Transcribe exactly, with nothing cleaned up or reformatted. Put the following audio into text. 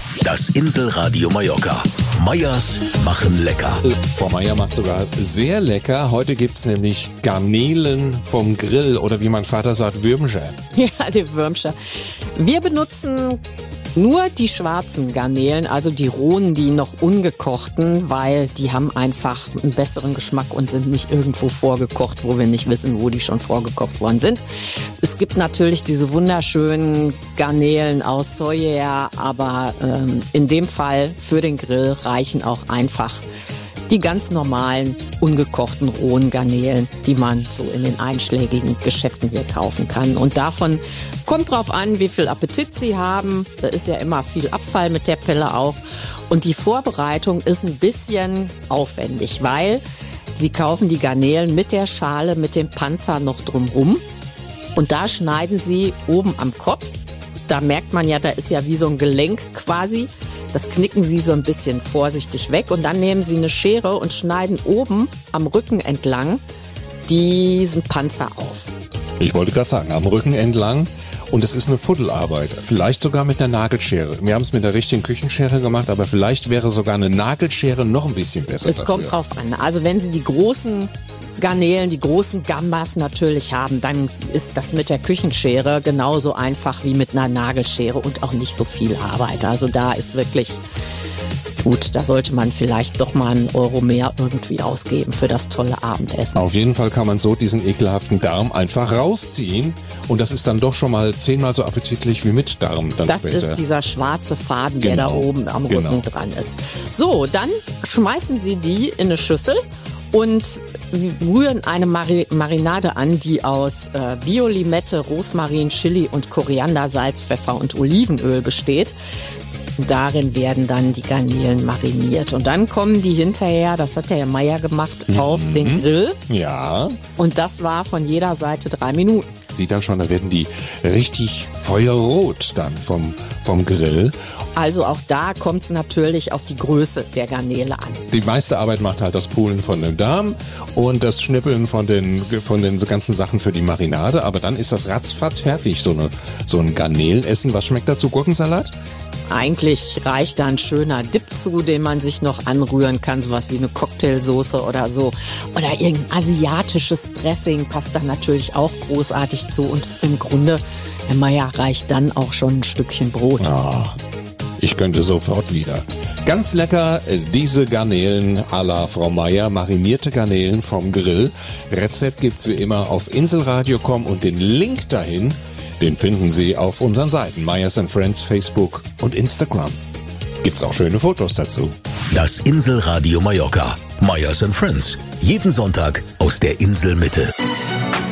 Das Inselradio Mallorca. Meyers machen lecker. Frau Meyer macht sogar sehr lecker. Heute gibt's nämlich Garnelen vom Grill oder wie mein Vater sagt, Würmscher. Ja, die Würmscher. Wir benutzen nur die schwarzen Garnelen, also die rohen, die noch ungekochten, weil die haben einfach einen besseren Geschmack und sind nicht irgendwo vorgekocht, wo wir nicht wissen, wo die schon vorgekocht worden sind. Es gibt natürlich diese wunderschönen Garnelen aus Soja, aber ähm, in dem Fall für den Grill reichen auch einfach die ganz normalen, ungekochten, rohen Garnelen, die man so in den einschlägigen Geschäften hier kaufen kann. Und davon kommt drauf an, wie viel Appetit Sie haben. Da ist ja immer viel Abfall mit der Pelle auch. Und die Vorbereitung ist ein bisschen aufwendig, weil Sie kaufen die Garnelen mit der Schale, mit dem Panzer noch drumrum. Und da schneiden Sie oben am Kopf. Da merkt man ja, da ist ja wie so ein Gelenk quasi. Das knicken Sie so ein bisschen vorsichtig weg und dann nehmen Sie eine Schere und schneiden oben am Rücken entlang diesen Panzer auf. Ich wollte gerade sagen, am Rücken entlang. Und es ist eine Fuddelarbeit. Vielleicht sogar mit einer Nagelschere. Wir haben es mit der richtigen Küchenschere gemacht, aber vielleicht wäre sogar eine Nagelschere noch ein bisschen besser. Es dafür. Kommt drauf an. Also wenn Sie die großen Garnelen, die großen Gambas natürlich haben, dann ist das mit der Küchenschere genauso einfach wie mit einer Nagelschere und auch nicht so viel Arbeit. Also da ist wirklich gut, da sollte man vielleicht doch mal einen Euro mehr irgendwie ausgeben für das tolle Abendessen. Auf jeden Fall kann man so diesen ekelhaften Darm einfach rausziehen und das ist dann doch schon mal zehnmal so appetitlich wie mit Darm dann das später. ist dieser schwarze Faden, Genau. der da oben am Rücken Genau. dran ist. So, dann schmeißen Sie die in eine Schüssel und rühren eine Mari- Marinade an, die aus äh, Bio-Limette, Rosmarin, Chili und Koriander, Salz, Pfeffer und Olivenöl besteht. Darin werden dann die Garnelen mariniert. Und dann kommen die hinterher, das hat der Herr Meyer gemacht, Mhm. auf den Grill. Ja, Und das war von jeder Seite drei Minuten. sieht dann schon, da werden die richtig feuerrot dann vom, vom Grill. Also auch da kommt es natürlich auf die Größe der Garnele an. Die meiste Arbeit macht halt das Poolen von dem Darm und das Schnippeln von den, von den ganzen Sachen für die Marinade. Aber dann ist das ratzfatz fertig, so, eine, so ein Garnelenessen. Was schmeckt dazu? Gurkensalat? Eigentlich reicht da ein schöner Dip zu, den man sich noch anrühren kann, sowas wie eine Cocktailsoße oder so. Oder irgendein asiatisches Dressing passt da natürlich auch großartig zu. Und im Grunde, Herr Meyer, reicht dann auch schon ein Stückchen Brot. Ah, ich könnte sofort wieder. Ganz lecker, äh, diese Garnelen à la Frau Meyer, marinierte Garnelen vom Grill. Rezept gibt's wie immer auf inselradio punkt com und den Link dahin, den finden Sie auf unseren Seiten Meyers and Friends, Facebook und Instagram. Gibt's auch schöne Fotos dazu. Das Inselradio Mallorca. Meyers and Friends. Jeden Sonntag aus der Inselmitte.